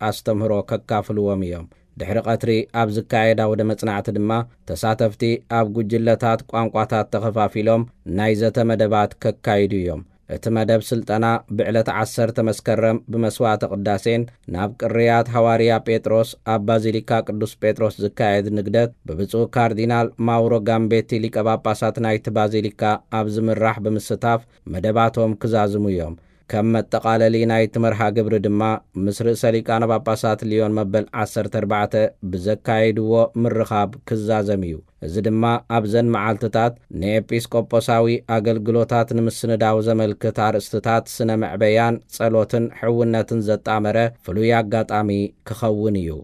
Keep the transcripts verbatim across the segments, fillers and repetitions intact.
ኣስተምህሮ ከካፍልዎም እዮም ድሕሪ ቀትሪ ኣብ ዝካየድ አውደ መጽናዕቲ ድማ ተሳተፍቲ ኣብ ጉጅለታት ቋንቋታት ተኸፋፊሎም ናይ ዘተ መደባት ከካይዱ እዮም እቲ መደብ ስልጠና ብዕለት ዓሰርተ መስከረም ብመስዋዕተ ቅዳሴን ናብ ቅርያት ሐዋርያ ጴጥሮስ ኣብ ባዚሊካ ቅዱስ ጴጥሮስ ዝካየድ ንግደት በብፁዕ ካርዲናል ማውሮ ጋምቤቲ ሊቀ ጳጳሳት ናይቲ ባዚሊካ ኣብ ዝምራሕ ብምስታፍ መደባቶም ክዛዝሙ እዮም ከም መጠቃለሊ ናይቲ መርሃ ግብሪ ድማ ምስ ርእሰ ሊቃነ ጳጳሳት ሊዮን መበል ዓሰርተ ኣርባዕተ ብዘካየድዎ ምርኻብ ክዛዘም እዩ እዚ ድማ ኣብዘን መዓልትታት ንኤጲስቆጶሳዊ ኣገልግሎታት ንምስንዳው ዘመልክት ኣርእስትታት ስነ ምዕበያን ጸሎትን ሕውነትን ዘጣመረ ፍሉይ ኣጋጣሚ ክኸውን እዩ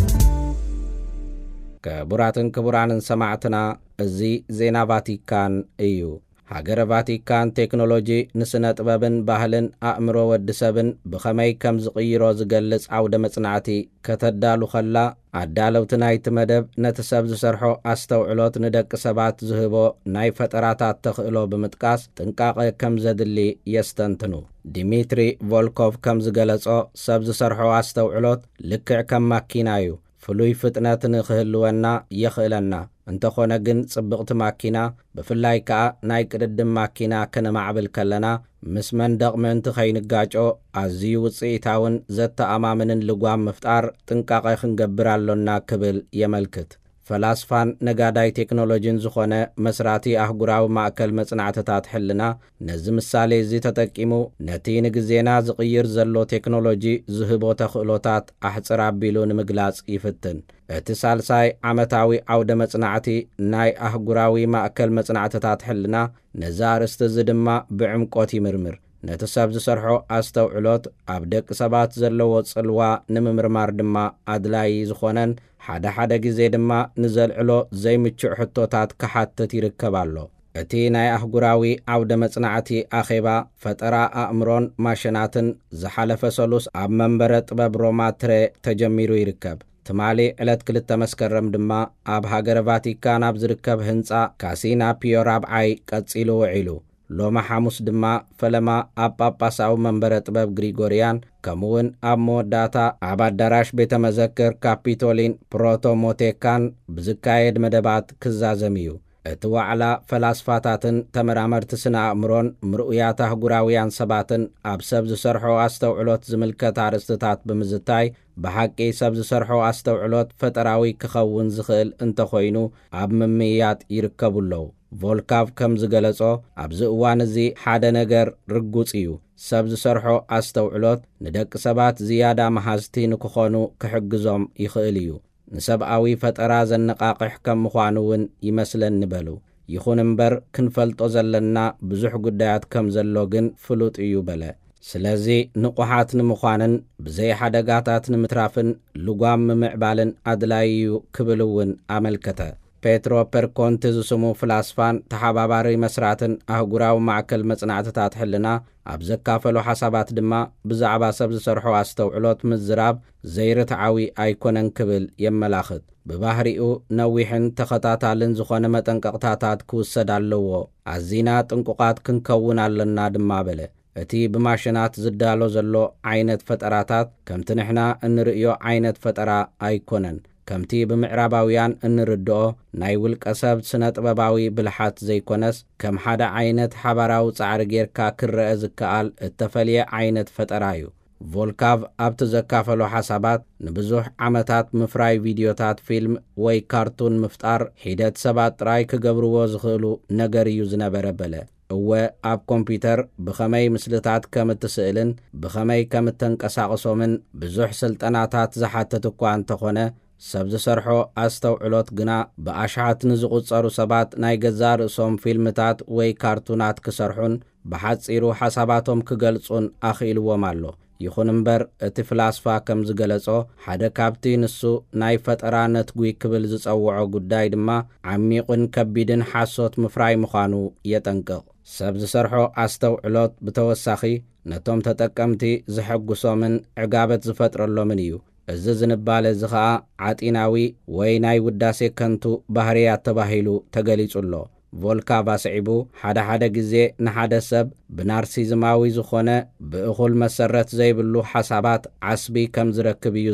ክቡራትን ክቡራንን ሰማዕትና እዚ ዜና ቫቲካን እዩ ሃገረ ቫቲካን ቴክኖሎጂ ንስነ ጥበብን ባህልን ኣእምሮ ወድሰብን ብኸመይ ከም ዝቕይሮ ዝገልጽ ዓውደ መጽናዕቲ ከተዳሉ ኸላ ኣዳለውቲ ናይቲ መደብ ነቲ ሰብ ዝሰርሖ ኣስተውዕሎት ንደቂ ሰባት ዝህቦ ናይ ፈጠራታት ተኽእሎ ብምጥቃስ ጥንቃቐ ከም ዘድሊ የስተንትኑ ዲሚትሪ ቮልኮቭ ከም ዝገለጾ ሰብ ዝሰርሖ ኣስተውዕሎት ልክዕ ከም ማኪና እዩ ፍሉይ ፍጥነት ንኽህልወና የኽእለና እንተኾነ ግን ጽብቕቲ ማኪና ብፍላይ ከዓ ናይ ቅድድም ማኪና ከነማዕብል ከለና ምስ መንደቕ ምእንቲ ኸይንጋጮ ኣዝዩ ውፅኢታውን ዘተኣማምንን ልጓም ምፍጣር ጥንቃቐ ክንገብር ኣሎና ክብል የመልክት ፈላስፋን ነጋዳይ ቴክኖሎጂን ዝኾነ መስራቲ ኣህጉራዊ ማእከል መጽናዕትታት ሕልና ነዚ ምሳሌ እዚ ተጠቂሙ ነቲ ንግዜና ዝቕይር ዘሎ ቴክኖሎጂ ዝህቦ ተኽእሎታት ኣሕፅር ኣቢሉ ንምግላጽ ይፍትን እቲ ሳልሳይ ዓመታዊ ዓውደ መጽናዕቲ ናይ ኣህጉራዊ ማእከል መጽናዕትታት ሕልና ነዛ ኣርእስቲ እዚ ድማ ብዕምቆት ይምርምር ነቲ ሰብ ዝሰርሖ ኣስተውዕሎት ኣብ ደቂ ሰባት ዘለዎ ጽልዋ ንምምርማር ድማ ኣድላይ ዝኾነን ሓደ ሓደ ግዜ ድማ ንዘልዕሎ ዘይምችዕ ሕቶታት ክሓትት ይርከብ ኣሎ እቲ ናይ ኣህጉራዊ ዓውደ መጽናዕቲ ኣኼባ ፈጠራ ኣእምሮን ማሽናትን ዝሓለፈ ሰሉስ ኣብ መንበረ ጥበብ ሮማ ትሬ ተጀሚሩ ይርከብ ትማሊ ዕለት ክልተ መስከረም ድማ ኣብ ሃገረ ቫቲካን ኣብ ዝርከብ ህንጻ ካሲና ፒዮ ራብዓይ ቀጺሉ ውዒሉ ሎማ ሐሙስ ድማ ፈለማ ኣብ ጳጳሳዊ መንበረ ጥበብ ግሪጎሪያን ከምውን ኣብ መወዳእታ ኣብ ኣዳራሽ ቤተ መዘክር ካፒቶሊን ፕሮቶሞቴካን ብዝካየድ መደባት ክዛዘም እዩ እቲ ዋዕላ ፈላስፋታትን ተመራመርቲ ስነ ኣእምሮን ምርኡያት ኣህጉራውያን ሰባትን ኣብ ሰብ ዝሰርሖ ኣስተውዕሎት ዝምልከት ኣርእስትታት ብምዝታይ ብሓቂ ሰብ ዝሰርሖ ኣስተውዕሎት ፈጠራዊ ክኸውን ዝኽእል እንተኾይኑ ኣብ ምምያጥ ይርከቡለው ቮልካቭ ከም ዝገለጾ ኣብዚ እዋን እዚ ሓደ ነገር ርጉጽ እዩ ሰብ ዝሰርሖ ኣስተውዕሎት ንደቂ ሰባት ዝያዳ መሃዝቲ ንክኾኑ ክሕግዞም ይኽእል እዩ ንሰብኣዊ ፈጠራ ዘነቃቅሕ ከም ምዃኑ እውን ይመስለን ንበሉ ይኹን እምበር ክንፈልጦ ዘለና ብዙሕ ጉዳያት ከም ዘሎ ግን ፍሉጥ እዩ በለ ስለዚ ንቑሓት ንምዃንን ብዘይ ሓደጋታት ንምትራፍን ልጓም ምምዕባልን ኣድላይ እዩ ክብል እውን ኣመልከተ ፔትሮ ፐርኮንት ዝስሙ ፍላስፋን ተሓባባሪ መስራትን ኣህጉራዊ ማዕከል መጽናዕትታት ሕልና ኣብ ዘካፈሉ ሓሳባት ድማ ብዛዕባ ሰብ ዝሰርሖ ኣስተውዕሎት ምዝራብ ዘይርትዓዊ ኣይኮነን ክብል የመላኽት ብባህሪኡ ነዊሕን ተኸታታልን ዝኾነ መጠንቀቕታታት ክውሰድ ኣለዎ ኣዚና ጥንቁቓት ክንከውን ኣለና ድማ በለ እቲ ብማሽናት ዝዳሎ ዘሎ ዓይነት ፈጠራታት ከምቲ ንሕና እንርእዮ ዓይነት ፈጠራ ኣይኮነን ከምቲ ብምዕራባውያን እንርድኦ ናይ ውልቀ ሰብ ስነ ጥበባዊ ብልሓት ዘይኮነስ ከም ሓደ ዓይነት ሓባራዊ ጻዕሪ ጌርካ ክረአ ዝከኣል እተፈልየ ዓይነት ፈጠራ እዩ ቮልካቭ ኣብቲ ዘካፈሎ ሓሳባት ንብዙሕ ዓመታት ምፍራይ ቪድዮታት ፊልም ወይ ካርቱን ምፍጣር ሂደት ሰባት ጥራይ ክገብርዎ ዝኽእሉ ነገር እዩ ዝነበረ በለ እወ ኣብ ኮምፒውተር ብኸመይ ምስልታት ከም እትስእልን ብኸመይ ከም እተንቀሳቕሶምን ብዙሕ ስልጠናታት ዝሓትት እኳ እንተኾነ ሰብ ዝሰርሖ ኣስተውዕሎት ግና ብኣሽሓት ንዝቝጸሩ ሰባት ናይ ገዛ ርእሶም ፊልምታት ወይ ካርቱናት ክሰርሑን ብሓጺሩ ሓሳባቶም ክገልጹን ኣኽኢልዎም ኣሎ ይኹን እምበር እቲ ፍላስፋ ከም ዝገለጾ ሓደ ካብቲ ንሱ ናይ ፈጠራ ነትጉይ ክብል ዝጸውዖ ጉዳይ ድማ ዓሚቑን ከቢድን ሓሶት ምፍራይ ምዃኑ የጠንቅቕ ሰብ ዝሰርሖ ኣስተውዕሎት ብተወሳኺ ነቶም ተጠቀምቲ ዝሐጉሶምን ዕጋበት ዝፈጥረሎምን እዩ እዚ ዝንባለ እዚ ኸዓ ዓጢናዊ ወይ ናይ ውዳሴ ከንቱ ባህርያት ተባሂሉ ተገሊጹሎ ቮልካቭ ኣስዒቡ ሓደ ሓደ ግዜ ንሓደ ሰብ ብናርሲዝማዊ ዝኾነ ብእኹል መሰረት ዘይብሉ ሓሳባት ዓስቢ ከም ዝረክብ እዩ